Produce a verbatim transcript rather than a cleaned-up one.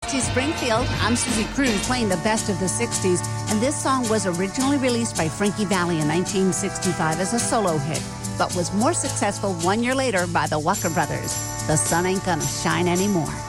Dusty Springfield. I'm Susie Cruz playing the best of the sixties, and this song was originally released by Frankie Valli in nineteen sixty-five as a solo hit, but was more successful one year later by the Walker Brothers. The sun ain't gonna shine anymore.